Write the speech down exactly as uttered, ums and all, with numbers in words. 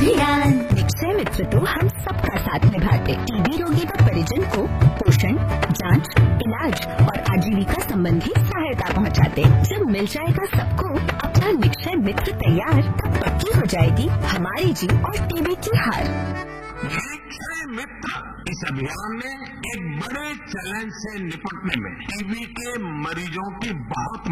अभियान। निक्षय मित्र तो हम सबका साथ निभाते, टीबी रोगी व परिजन को पोषण, जांच, इलाज और आजीविका संबंधी सहायता पहुंचाते। जब मिल जाएगा सबको अपना निक्षय मित्र तैयार, तब पक्की हो जाएगी हमारी जीत और टीबी की हार। निक्षय मित्र इस अभियान में एक बड़े चैलेंज से निपटने में टीबी के मरीजों की बहुत